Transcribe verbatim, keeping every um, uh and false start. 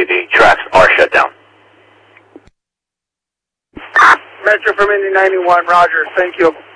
currently the tracks are shut down. Metro from Indy ninety-one, roger. Thank you.